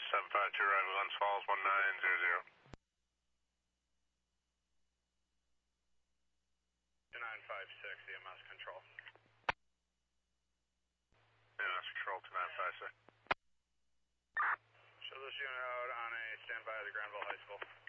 752 arrival Glens Falls 1900. 2956 EMS control. EMS control 2956. Show this unit out on a standby at the Granville High School.